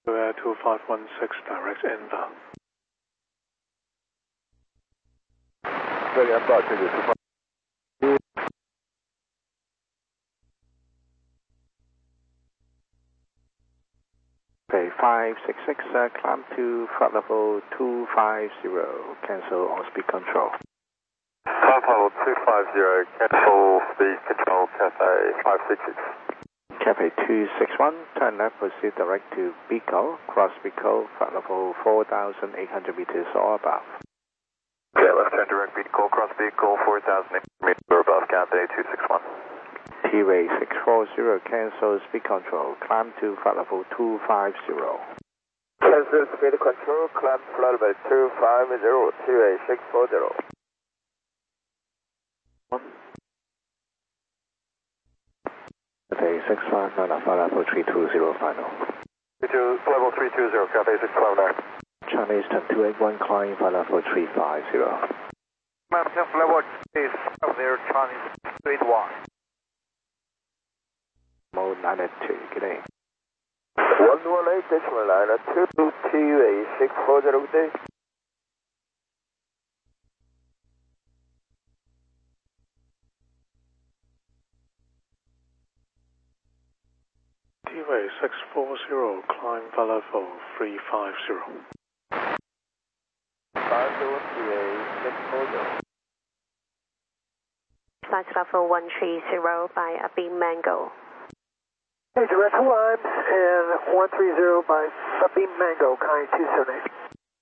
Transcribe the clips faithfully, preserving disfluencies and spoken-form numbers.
Air two five one six, direct inbound. Ready, I'm about to do Okay, five six six, uh, climb to flight level two five zero, cancel on speed control. Flight level two five zero, cancel speed control, Cathay five six six. Cathay two six one, turn left, proceed direct to Beagle, cross Beagle, flight level four thousand eight hundred meters or above. Okay, left turn direct Beagle, cross Beagle, four thousand eight hundred meters or above, Cathay two six one. T-Way six four zero, cancel speed control, climb to flight level two five zero. Cancel speed control, climb flight level two five zero, T-Way six four zero. Cathay six five nine, flight level three two zero final. Level three two zero, Cathay six five nine. Chinese ten two eight one, climb flight level three five zero. Mountain level is up there, Chinese three eight one. Mode nine two, good day. one one eight decimal nine two, T-Way six four zero, good day. T-Way six four zero, climb for level three five zero. five zero, T-Way six four zero. Flight level one three zero by Abim Mango. Hey, direct lines and one three zero by Abim Mango, kind two seven eight.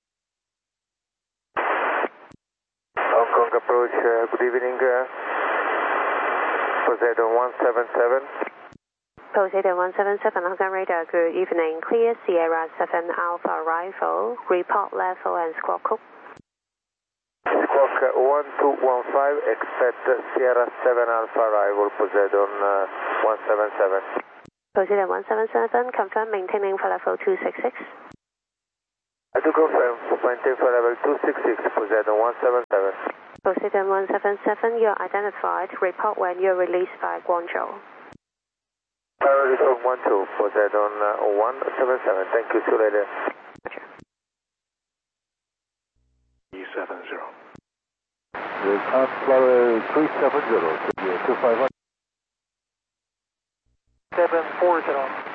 Hong Kong approach, uh, good evening, uh, Poseidon one seven seven. Poseidon one seven seven, Hong Kong radar, good evening. Clear Sierra seven Alpha arrival, report level and squawk code. Squawk uh, one two one five, expect Sierra seven Alpha arrival, Poseidon uh, one seven seven. Poseidon one seven seven, confirm maintaining flight level two six six. I do confirm, maintain flight level two six six, Poseidon one seven seven. Poseidon one seven seven, you're identified. Report when you're released by Guangzhou. Priority from one two, Poseidon uh, one seven seven. Thank you, see you later. Roger. E seven zero. Florida three seven zero, two five one. seven four zero.